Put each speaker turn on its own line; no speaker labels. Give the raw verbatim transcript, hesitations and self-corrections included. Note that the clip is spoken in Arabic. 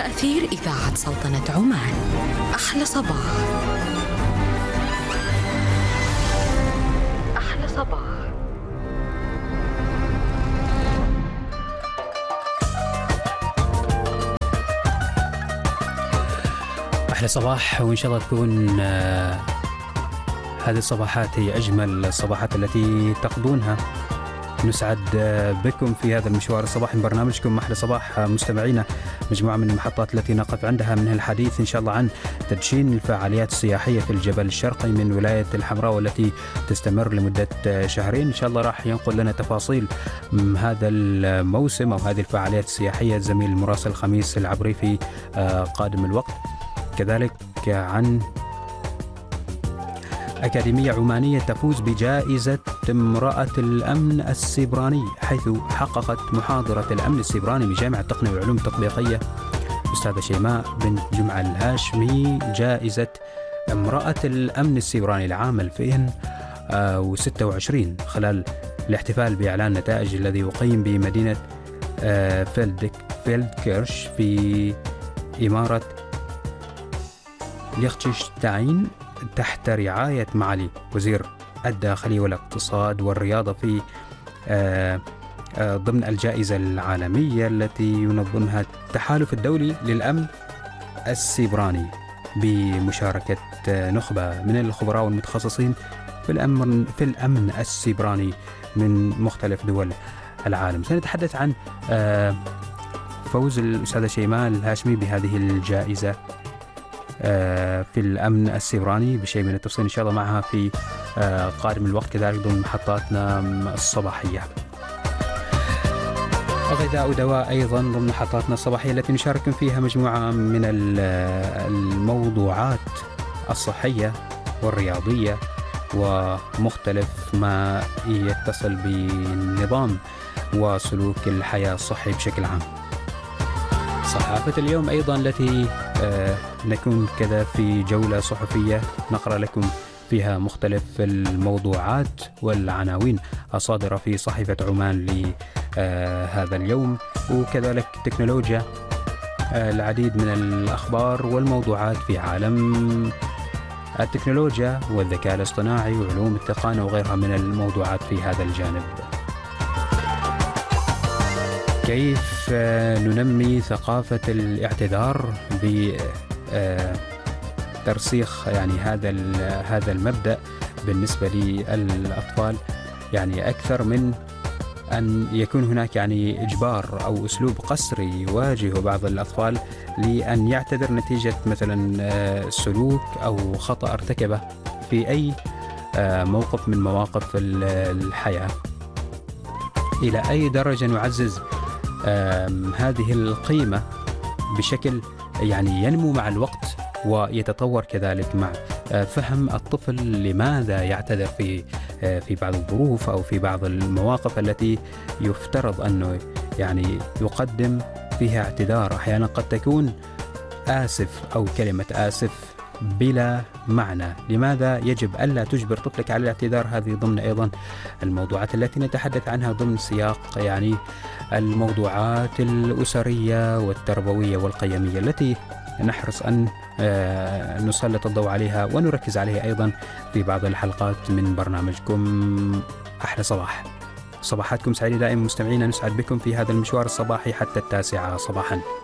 على أثير إذاعة سلطنة عمان. أحلى صباح. أحلى صباح.
أحلى صباح، وإن شاء الله تكون آه هذه الصباحات هي أجمل الصباحات التي تقضونها. نسعد بكم في هذا المشوار الصباحي من برنامجكم أحلى صباح. مستمعينا، مجموعة من المحطات التي نقف عندها من الحديث إن شاء الله عن تدشين الفعاليات السياحية في الجبل الشرقي من ولاية الحمراء، والتي تستمر لمدة شهرين إن شاء الله. راح ينقل لنا تفاصيل هذا الموسم أو هذه الفعاليات السياحية الزميل المراسل خميس العبري في قادم الوقت. كذلك عن أكاديمية عمانية تفوز بجائزة امرأة الأمن السيبراني، حيث حققت محاضرة الأمن السيبراني بجامعة التقنية والعلوم التطبيقية أستاذة شيماء بن جمعة الهاشمي جائزة امرأة الأمن السيبراني لعام ألفين وستة وعشرين خلال الاحتفال بإعلان نتائج الذي يقيم بمدينة فيلد فيلدكيرش في إمارة ليختشتاين تحت رعاية معالي وزير الداخلية والاقتصاد والرياضة في آآ آآ ضمن الجائزة العالمية التي ينظمها التحالف الدولي للأمن السيبراني بمشاركة نخبة من الخبراء والمتخصصين في الأمن في الأمن السيبراني من مختلف دول العالم. سنتحدث عن فوز الأستاذة شيماء الهاشمي بهذه الجائزة في الأمن السيبراني بشيء من التفصيل إن شاء الله معها في قادم الوقت، كذلك ضمن محطاتنا الصباحية. غذاء ودواء أيضا ضمن محطاتنا الصباحية التي نشارك فيها مجموعة من الموضوعات الصحية والرياضية ومختلف ما يتصل بالنظام وسلوك الحياة الصحي بشكل عام. صحافة اليوم أيضا التي آه نكون كذا في جولة صحفية نقرأ لكم فيها مختلف الموضوعات والعناوين الصادرة في صحيفة عمان لهذا اليوم، وكذلك تكنولوجيا، آه العديد من الأخبار والموضوعات في عالم التكنولوجيا والذكاء الاصطناعي وعلوم التقنية وغيرها من الموضوعات في هذا الجانب. كيف ننمي ثقافة الاعتذار بترسيخ يعني هذا هذا المبدأ بالنسبة للأطفال، يعني أكثر من أن يكون هناك يعني إجبار أو أسلوب قسري يواجه بعض الأطفال لأن يعتذر نتيجة مثلا سلوك أو خطأ ارتكبه في أي موقف من مواقف الحياة. إلى أي درجة نعزز هذه القيمة بشكل يعني ينمو مع الوقت ويتطور كذلك مع فهم الطفل لماذا يعتذر في في بعض الظروف أو في بعض المواقف التي يفترض أنه يعني يقدم فيها اعتذار. أحيانا قد تكون آسف أو كلمة آسف بلا معنى. لماذا يجب ألا تجبر طفلك على الاعتذار؟ هذه ضمن أيضا الموضوعات التي نتحدث عنها ضمن سياق يعني الموضوعات الأسرية والتربوية والقيمية التي نحرص أن نسلط الضوء عليها ونركز عليها أيضا في بعض الحلقات من برنامجكم أحلى صباح. صباحاتكم سعيدة دائما مستمعينا، نسعد بكم في هذا المشوار الصباحي حتى التاسعة صباحا.